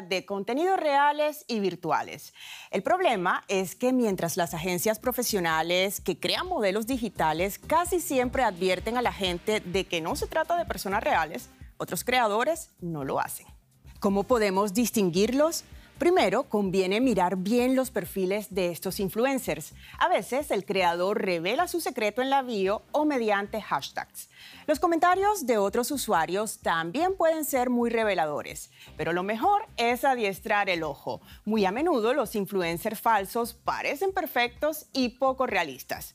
de contenidos reales y virtuales. El problema es que mientras las agencias profesionales que crean modelos digitales casi siempre advierten a la gente de que no se trata de personas reales, otros creadores no lo hacen. ¿Cómo podemos distinguirlos? Primero, conviene mirar bien los perfiles de estos influencers. A veces, el creador revela su secreto en la bio o mediante hashtags. Los comentarios de otros usuarios también pueden ser muy reveladores, pero lo mejor es adiestrar el ojo. Muy a menudo, los influencers falsos parecen perfectos y poco realistas.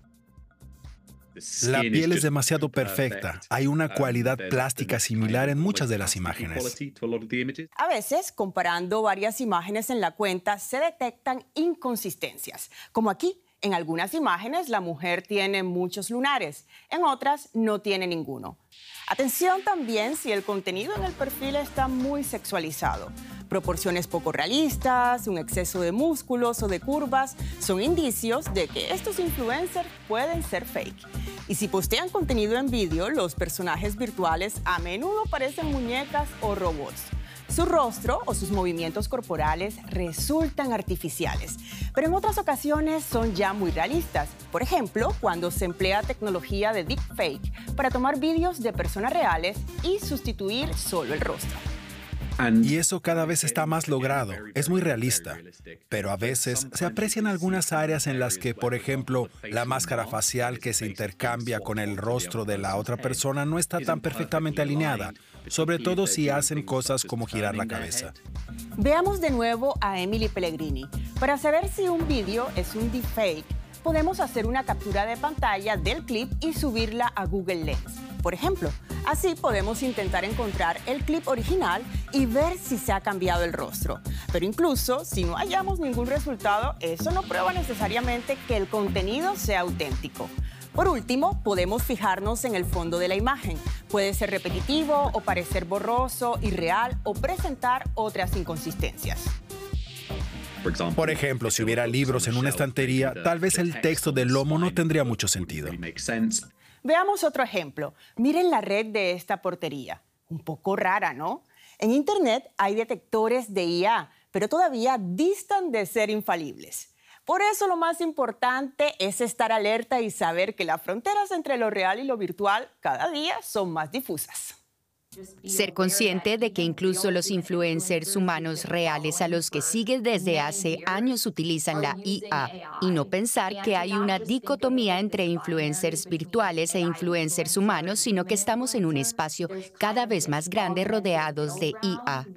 La piel es demasiado perfecta. Hay una cualidad plástica similar en muchas de las imágenes. A veces, comparando varias imágenes en la cuenta, se detectan inconsistencias. Como aquí, en algunas imágenes la mujer tiene muchos lunares, en otras no tiene ninguno. Atención también si el contenido en el perfil está muy sexualizado. Proporciones poco realistas, un exceso de músculos o de curvas son indicios de que estos influencers pueden ser fake. Y si postean contenido en vídeo, los personajes virtuales a menudo parecen muñecas o robots. Su rostro o sus movimientos corporales resultan artificiales, pero en otras ocasiones son ya muy realistas. Por ejemplo, cuando se emplea tecnología de deepfake para tomar vídeos de personas reales y sustituir solo el rostro. Y eso cada vez está más logrado. Es muy realista. Pero a veces se aprecian algunas áreas en las que, por ejemplo, la máscara facial que se intercambia con el rostro de la otra persona no está tan perfectamente alineada, sobre todo si hacen cosas como girar la cabeza. Veamos de nuevo a Emily Pellegrini. Para saber si un vídeo es un deepfake, podemos hacer una captura de pantalla del clip y subirla a Google Lens. Por ejemplo, así podemos intentar encontrar el clip original y ver si se ha cambiado el rostro. Pero incluso si no hallamos ningún resultado, eso no prueba necesariamente que el contenido sea auténtico. Por último, podemos fijarnos en el fondo de la imagen. Puede ser repetitivo o parecer borroso, irreal o presentar otras inconsistencias. Por ejemplo, si hubiera libros en una estantería, tal vez el texto del lomo no tendría mucho sentido. Veamos otro ejemplo. Miren la red de esta portería. Un poco rara, ¿no? En Internet hay detectores de IA, pero todavía distan de ser infalibles. Por eso lo más importante es estar alerta y saber que las fronteras entre lo real y lo virtual cada día son más difusas. Ser consciente de que incluso los influencers humanos reales a los que sigues desde hace años utilizan la IA y no pensar que hay una dicotomía entre influencers virtuales e influencers humanos, sino que estamos en un espacio cada vez más grande rodeados de IA.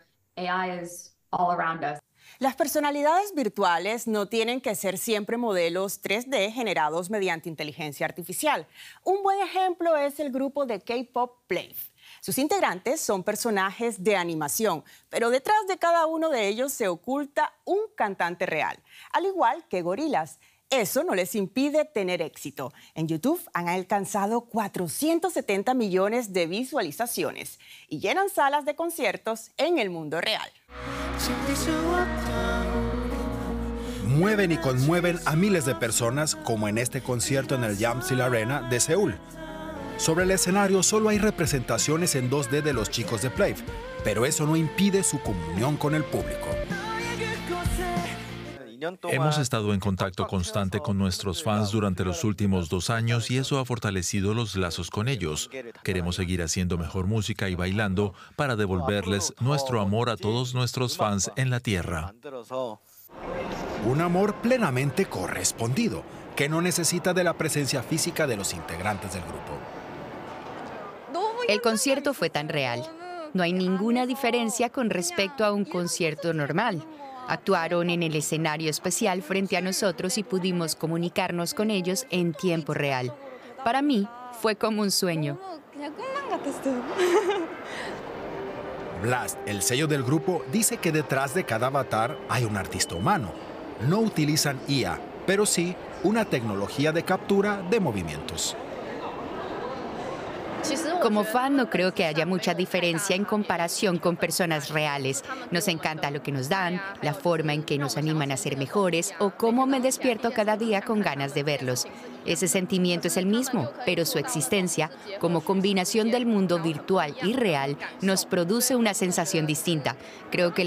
Las personalidades virtuales no tienen que ser siempre modelos 3D generados mediante inteligencia artificial. Un buen ejemplo es el grupo de K-pop Playf. Sus integrantes son personajes de animación, pero detrás de cada uno de ellos se oculta un cantante real, al igual que Gorillaz. Eso no les impide tener éxito. En YouTube han alcanzado 470 millones de visualizaciones y llenan salas de conciertos en el mundo real. Mueven y conmueven a miles de personas, como en este concierto en el Yamsil Arena de Seúl. Sobre el escenario solo hay representaciones en 2D de los chicos de Playf, pero eso no impide su comunión con el público. Hemos estado en contacto constante con nuestros fans durante los últimos 2 años y eso ha fortalecido los lazos con ellos. Queremos seguir haciendo mejor música y bailando para devolverles nuestro amor a todos nuestros fans en la tierra. Un amor plenamente correspondido, que no necesita de la presencia física de los integrantes del grupo. El concierto fue tan real. No hay ninguna diferencia con respecto a un concierto normal. Actuaron en el escenario especial frente a nosotros y pudimos comunicarnos con ellos en tiempo real. Para mí, fue como un sueño. Blast, el sello del grupo, dice que detrás de cada avatar hay un artista humano. No utilizan IA, pero sí una tecnología de captura de movimientos. Como fan, no creo que haya mucha diferencia en comparación con personas reales. Nos encanta lo que nos dan, la forma en que nos animan a ser mejores o cómo me despierto cada día con ganas de verlos. Ese sentimiento es el mismo, pero su existencia, como combinación del mundo virtual y real, nos produce una sensación distinta. Creo que